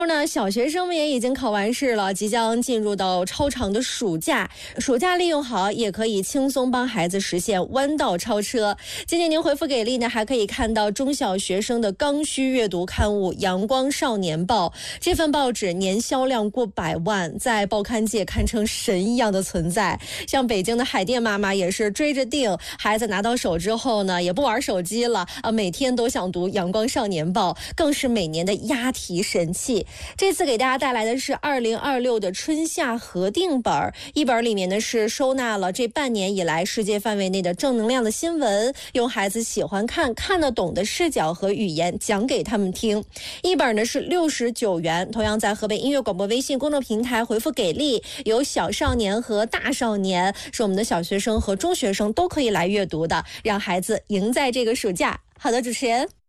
呢，小学生们也已经考完试了，即将进入到超长的暑假。暑假利用好，也可以轻松帮孩子实现弯道超车。今天您回复给力呢，还可以看到中小学生的刚需阅读刊物《阳光少年报》。这份报纸年销量过100万，在报刊界堪称神一样的存在。像北京的海淀妈妈也是追着订，孩子拿到手之后呢，也不玩手机了每天都想读《阳光少年报》，更是每年的押题神器。这次给大家带来的是2026的春夏合订本，一本里面呢是收纳了这半年以来世界范围内的正能量的新闻，用孩子喜欢看得懂的视角和语言讲给他们听。一本呢是69元，同样在河北音乐广播微信公众平台回复给力，有小少年和大少年，是我们的小学生和中学生都可以来阅读的，让孩子赢在这个暑假。好的，主持人。